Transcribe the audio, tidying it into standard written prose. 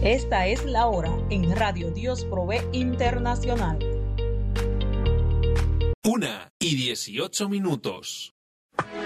Esta es la hora en Radio Dios Provee Internacional. 1:18.